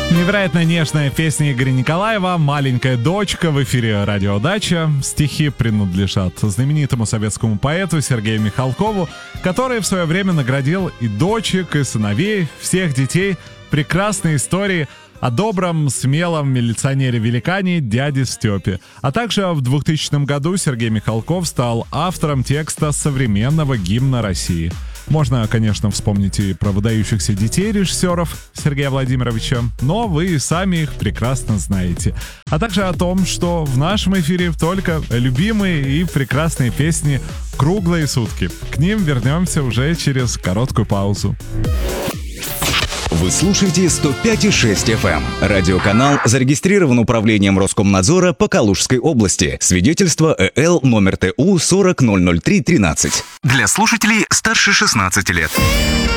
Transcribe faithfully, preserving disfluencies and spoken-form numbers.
Невероятно нежная песня Игоря Николаева «Маленькая дочка» в эфире «Радио Дача». Стихи принадлежат знаменитому советскому поэту Сергею Михалкову, который в свое время наградил и дочек, и сыновей, всех детей прекрасной историей о добром, смелом милиционере-великане дяде Степе. А также в двухтысячном году Сергей Михалков стал автором текста современного гимна России. Можно, конечно, вспомнить и про выдающихся детей режиссеров Сергея Владимировича, но вы и сами их прекрасно знаете. А также о том, что в нашем эфире только любимые и прекрасные песни круглые сутки. К ним вернемся уже через короткую паузу. Вы слушаете сто пять и шесть эф эм. Радиоканал зарегистрирован управлением Роскомнадзора по Калужской области. Свидетельство Э Л номер Т У сорок ноль ноль три тринадцать. Для слушателей старше шестнадцати лет.